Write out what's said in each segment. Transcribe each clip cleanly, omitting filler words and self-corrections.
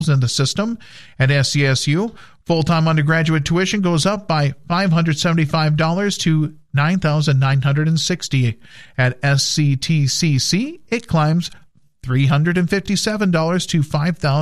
in the system. At SCSU, full-time undergraduate tuition goes up by $575 to $9,960. At SCTCC, it climbs $357 to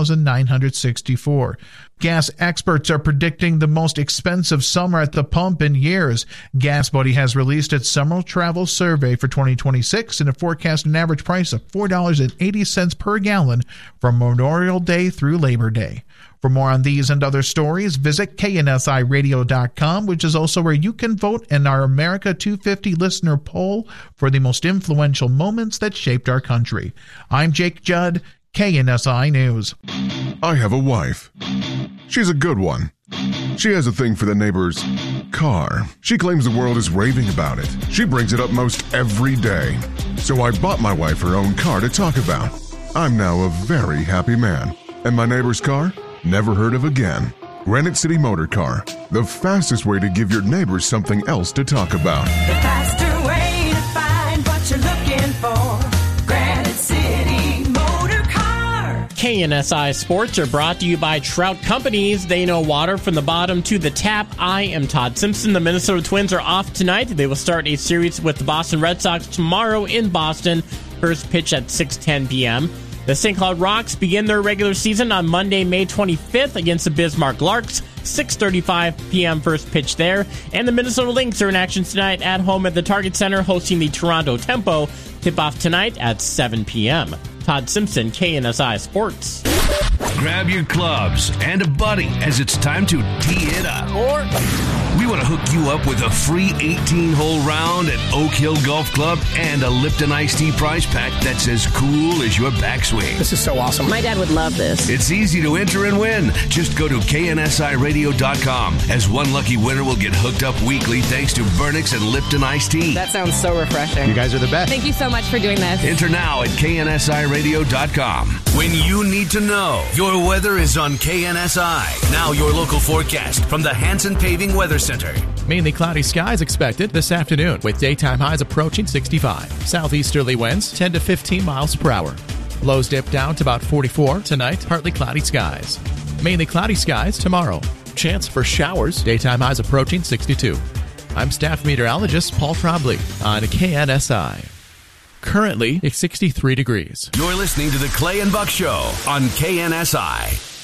$5,964. Gas experts are predicting the most expensive summer at the pump in years. GasBuddy has released its summer travel survey for 2026 and it forecast an average price of $4.80 per gallon from Memorial Day through Labor Day. For more on these and other stories, visit KNSIRadio.com, which is also where you can vote in our America 250 listener poll for the most influential moments that shaped our country. I'm Jake Judd, KNSI News. I have a wife. She's a good one. She has a thing for the neighbor's car. She claims the world is raving about it. She brings it up most every day. So I bought my wife her own car to talk about. I'm now a very happy man. And my neighbor's car? Never heard of again. Granite City Motor Car, the fastest way to give your neighbors something else to talk about. The faster way to find what you're looking for. Granite City Motor Car. KNSI Sports are brought to you by Trout Companies. They know water from the bottom to the tap. I am Todd Simpson. The Minnesota Twins are off tonight. They will start a series with the Boston Red Sox tomorrow in Boston. First pitch at 6:10 p.m. The St. Cloud Rocks begin their regular season on Monday, May 25th against the Bismarck Larks. 6:35 p.m. first pitch there. And the Minnesota Lynx are in action tonight at home at the Target Center hosting the Toronto Tempo. Tip-off tonight at 7 p.m. Todd Simpson, KNSI Sports. Grab your clubs and a buddy as it's time to tee it up. Or we want to hook you up with a free 18-hole round at Oak Hill Golf Club and a Lipton Iced Tea prize pack that's as cool as your backswing. This is so awesome. My dad would love this. It's easy to enter and win. Just go to KNSIRadio.com as one lucky winner will get hooked up weekly thanks to Vernix and Lipton Iced Tea. That sounds so refreshing. You guys are the best. Thank you so much for doing this. Enter now at KNSIRadio.com. When you need to know, your weather is on KNSI. Now your local forecast from the Hanson Paving Weather Center. Mainly cloudy skies expected this afternoon, with daytime highs approaching 65. Southeasterly winds 10 to 15 miles per hour. Lows dip down to about 44 tonight. Partly cloudy skies. Mainly cloudy skies tomorrow. Chance for showers. Daytime highs approaching 62. I'm staff meteorologist Paul Trombley on KNSI. Currently, it's 63 degrees. You're listening to the Clay and Buck Show on KNSI.